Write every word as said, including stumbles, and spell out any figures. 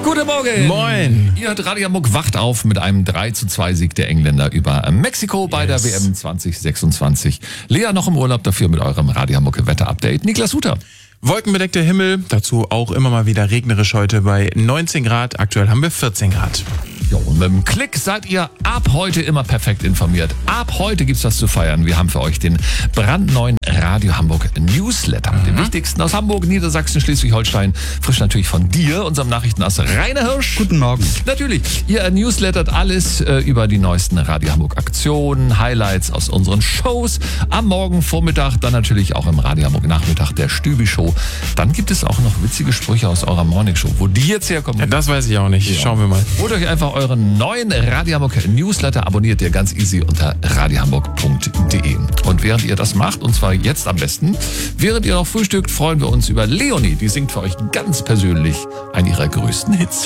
Guten Morgen. Moin. Ihr hört Radio Hamburg wacht auf mit einem drei zu zwei Sieg der Engländer über Mexiko bei yes. der W M zwanzig sechsundzwanzig. Lea noch im Urlaub, dafür mit eurem Radio Hamburg Wetter-Update. Niklas Huter. Wolkenbedeckter Himmel, dazu auch immer mal wieder regnerisch heute bei neunzehn Grad. Aktuell haben wir vierzehn Grad. Jo, und mit dem Klick seid ihr ab heute immer perfekt informiert. Ab heute gibt's was zu feiern. Wir haben für euch den brandneuen Radio Hamburg Newsletter. Mhm. Den wichtigsten aus Hamburg, Niedersachsen, Schleswig-Holstein. Frisch natürlich von dir, unserem Nachrichtenass Rainer Hirsch. Guten Morgen. Natürlich, ihr newslettert alles äh, über die neuesten Radio Hamburg Aktionen, Highlights aus unseren Shows. Am Morgen, Vormittag, dann natürlich auch im Radio Hamburg Nachmittag der Stübi-Show. Dann gibt es auch noch witzige Sprüche aus eurer Morningshow. Wo die jetzt herkommen? Ja, das weiß ich auch nicht. Ja. Schauen wir mal. Holt euch einfach euren neuen Radio Hamburg Newsletter, abonniert ihr ganz easy unter radiohamburg punkt de. Und während ihr das macht, und zwar jetzt am besten, während ihr noch frühstückt, freuen wir uns über Leonie. Die singt für euch ganz persönlich einen ihrer größten Hits.